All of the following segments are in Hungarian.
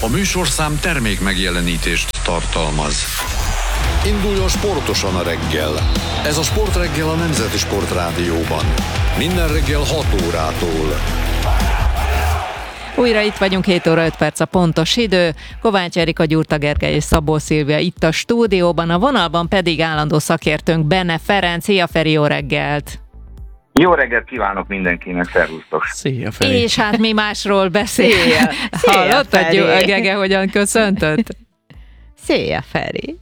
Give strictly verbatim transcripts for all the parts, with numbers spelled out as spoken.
A műsorszám termék megjelenítést tartalmaz. Induljon sportosan a reggel. Ez a Sportreggel a Nemzeti Sportrádióban. Minden reggel hat órától. Újra itt vagyunk, hét óra öt perc a pontos idő. Kovács Erika, Gyurta Gergely és Szabó Szilvia itt a stúdióban, a vonalban pedig állandó szakértőnk Benne Ferenc. Szia Feri, jó reggelt! Jó reggelt kívánok mindenkinek, szervusztok! Szia, Feri! És hát mi másról beszél. Hallottad, Gege, hogyan köszöntött? Szia, Feri!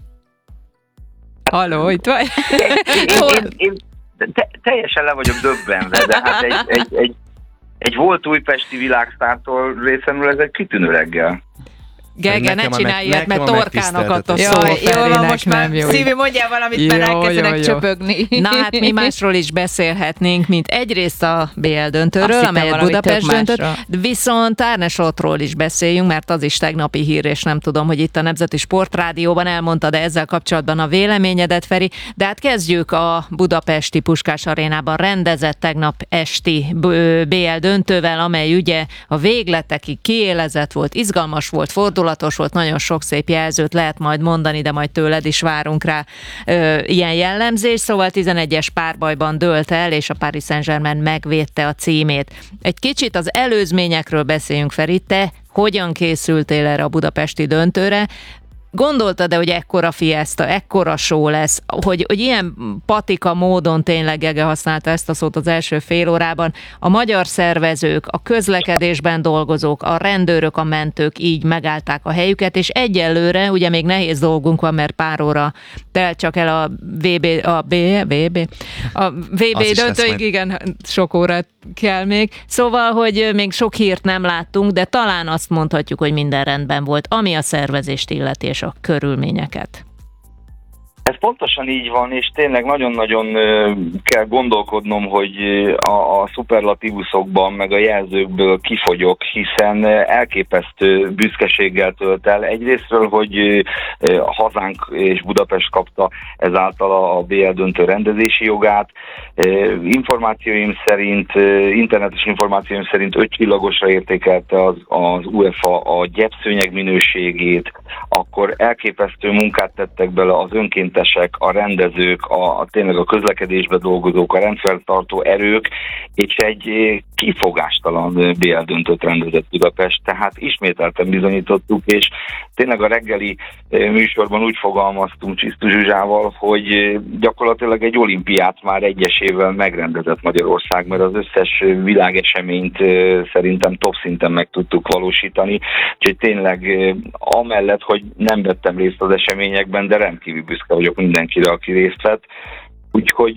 Halló, itt vagy? Én, én, én te, teljesen le vagyok döbbenve, de hát egy, egy, egy, egy volt újpesti világsztártól részemről ez egy kitűnő reggel. Gege, ne csinálj ilyet, mert torkának ad a szó Ferinek, nem jó. Szívi, mondjál valamit, mert elkezdenek csöpögni. Na hát mi másról is beszélhetnénk, mint egyrészt a bé el döntőről, amelyet Budapest döntött, viszont Arne Slotról is beszéljünk, mert az is tegnapi hír, és nem tudom, hogy itt a Nemzeti Sportrádióban elmondtad, de ezzel kapcsolatban a véleményedet, Feri. De hát kezdjük a budapesti Puskás Arénában rendezett tegnap esti bé el döntővel, amely ugye a végletekig kiélezett volt, izgalmas volt, fordulatos volt, nagyon sok szép jelzőt lehet majd mondani, de majd tőled is várunk rá ö, ilyen jellemzés. Szóval tizenegyes párbajban dőlt el, és a Paris Saint-Germain megvédte a címét. Egy kicsit az előzményekről beszéljünk, Feri, te hogyan készültél erre a budapesti döntőre? Gondoltad-e, hogy ekkora fiesta, ekkora show lesz, hogy, hogy ilyen patika módon tényleg Gege használta ezt a szót az első fél órában, a magyar szervezők, a közlekedésben dolgozók, a rendőrök, a mentők így megállták a helyüket, és egyelőre, ugye még nehéz dolgunk van, mert pár óra telt csak el a vé bé, a B, vé bé, a vé bé döntőig, igen, sok órát kell még. Szóval, hogy még sok hírt nem láttunk, de talán azt mondhatjuk, hogy minden rendben volt, ami a szervezést illeti és a körülményeket. Ez pontosan így van, és tényleg nagyon-nagyon kell gondolkodnom, hogy a, a szuperlatívuszokban, meg a jelzőkből kifogyok, hiszen elképesztő büszkeséggel tölt el. Egyrésztről, hogy a hazánk és Budapest kapta ezáltal a bé el döntő rendezési jogát. Információim szerint, internetes információim szerint öt csillagosra értékelte az, az UEFA a gyepszőnyeg minőségét, akkor elképesztő munkát tettek bele az önkéntesek, a rendezők, a, a tényleg a közlekedésben dolgozók, a rendszertartó erők, és egy kifogástalan bé el döntőt rendezett Budapest, tehát ismételten bizonyítottuk, és tényleg a reggeli műsorban úgy fogalmaztunk Csisztus Zsuzsával, hogy gyakorlatilag egy olimpiát már egyesével megrendezett Magyarország, mert az összes világeseményt szerintem top szinten meg tudtuk valósítani, úgyhogy tényleg amellett, hogy nem vettem részt az eseményekben, de rendkívül büszke vagyok mindenkire, aki részt vett. Úgyhogy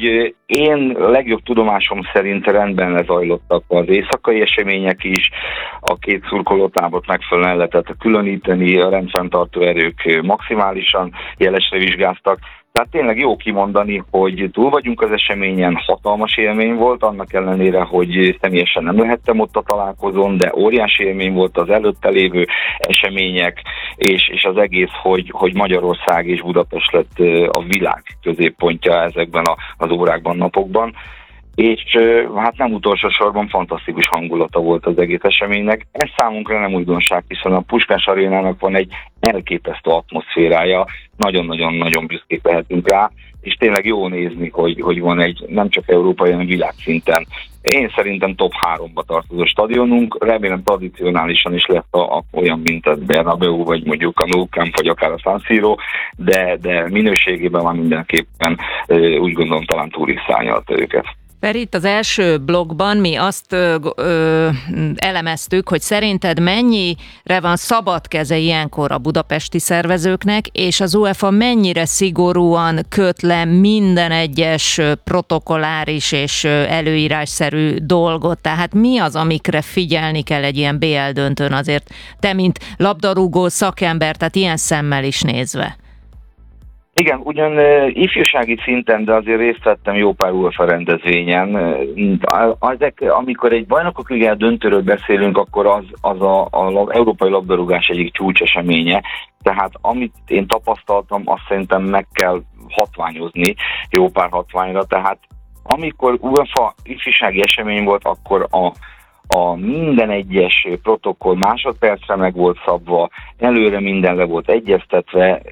én legjobb tudomásom szerint rendben lezajlottak az éjszakai események is, a két szurkolótábort megfelelően lehetett különíteni, a rendfenntartó erők maximálisan jelesre vizsgáztak. Tehát tényleg jó kimondani, hogy túl vagyunk az eseményen, hatalmas élmény volt, annak ellenére, hogy személyesen nem lehettem ott a találkozón, de óriási élmény volt az előtte lévő események, és, és az egész, hogy, hogy Magyarország és Budapest lett a világ középpontja ezekben a, az órákban, napokban. És hát nem utolsó sorban fantasztikus hangulata volt az egész eseménynek. Ez számunkra nem újdonság, hiszen a Puskás Arénának van egy elképesztő atmoszférája, nagyon-nagyon-nagyon büszkék lehetünk rá, és tényleg jó nézni, hogy, hogy van egy nem csak európai, hanem világszinten. Én szerintem top háromba tartozó stadionunk, remélem tradicionálisan is lesz a, a, olyan, mint a Bernabeu, vagy mondjuk a Nou Camp, vagy akár a San Siro, de, de minőségében már mindenképpen úgy gondolom talán túlisszányalta őket. Feri, itt az első blogban mi azt ö, ö, elemeztük, hogy szerinted mennyire van szabad keze ilyenkor a budapesti szervezőknek, és az UEFA mennyire szigorúan köt le minden egyes protokolláris és előírásszerű dolgot. Tehát mi az, amikre figyelni kell egy ilyen bé el döntőn azért, te mint labdarúgó szakember, tehát ilyen szemmel is nézve? Igen, ugyan uh, ifjúsági szinten, de azért részt vettem jó pár UEFA rendezvényen. Uh, ezek, amikor egy bajnokok ligája döntőről beszélünk, akkor az, az a, a európai labdarúgás egyik csúcseseménye. Tehát amit én tapasztaltam, azt szerintem meg kell hatványozni jó pár hatványra. Tehát amikor UEFA ifjúsági esemény volt, akkor a a minden egyes protokoll másodpercre meg volt szabva, előre minden le volt egyeztetve,